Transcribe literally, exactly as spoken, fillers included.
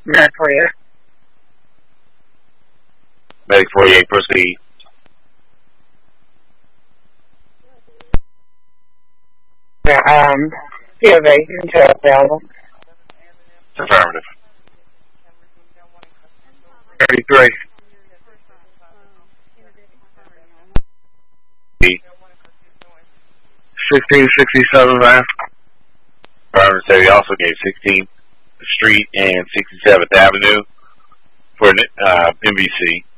Not for you. Medic forty-eight, proceed. Um, C of A, until available. Affirmative. thirty-three. sixteen sixty-seven van. Affirmative said he also gave sixteenth Street and sixty-seventh Avenue for uh, M V C.